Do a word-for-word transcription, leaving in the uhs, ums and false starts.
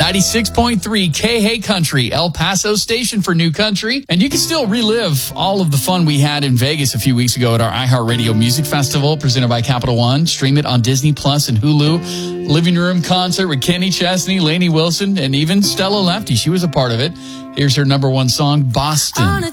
ninety-six point three K H A Country, El Paso station for New Country. And you can still relive all of the fun we had in Vegas a few weeks ago at our iHeartRadio Music Festival presented by Capital One. Stream it on Disney Plus and Hulu. Living room concert with Kenny Chesney, Lainey Wilson, and even Stella Lefty. She was a part of it. Here's her number one song, Boston.